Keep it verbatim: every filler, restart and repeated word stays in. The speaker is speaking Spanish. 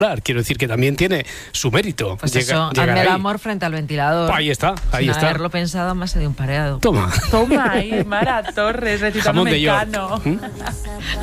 Quiero decir que también tiene su mérito. Pues Llega, eso, llegar hazme el ahí. amor frente al ventilador. Ahí está, ahí Sin está. haberlo pensado, más de un pareado. Toma. Toma ahí, Mara Torres, recitando Jamón de York. Mecano. ¿Mm?